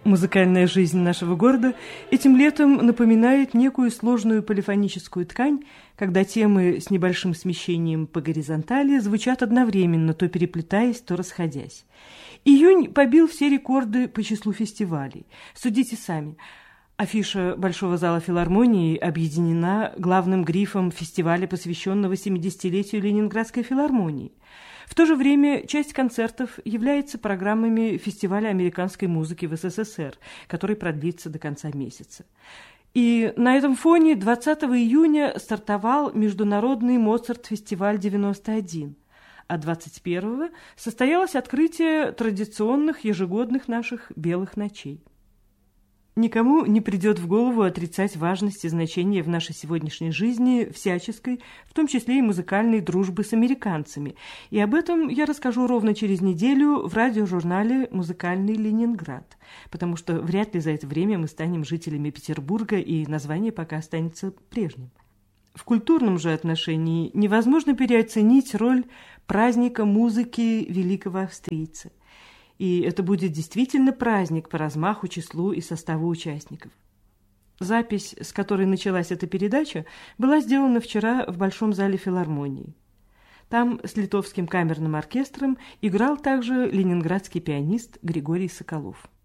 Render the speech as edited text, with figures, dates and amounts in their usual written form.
Музыкальная жизнь нашего города этим летом напоминает некую сложную полифоническую ткань, когда темы с небольшим смещением по горизонтали звучат одновременно, то переплетаясь, то расходясь. Июнь побил все рекорды по числу фестивалей. Судите сами. Афиша Большого зала филармонии объединена главным грифом фестиваля, посвященного 70-летию Ленинградской филармонии. В то же время часть концертов является программами фестиваля американской музыки в СССР, который продлится до конца месяца. И на этом фоне 20 июня стартовал Международный Моцарт-фестиваль 91, а 21-го состоялось открытие традиционных ежегодных наших «Белых ночей». Никому не придет в голову отрицать важность и значение в нашей сегодняшней жизни всяческой, в том числе и музыкальной дружбы с американцами. И об этом я расскажу ровно через неделю в радиожурнале «Музыкальный Ленинград», потому что вряд ли за это время мы станем жителями Петербурга, и название пока останется прежним. В культурном же отношении невозможно переоценить роль праздника музыки великого австрийца. И это будет действительно праздник по размаху, числу и составу участников. Запись, с которой началась эта передача, была сделана вчера в Большом зале филармонии. Там с Литовским камерным оркестром играл также ленинградский пианист Григорий Соколов.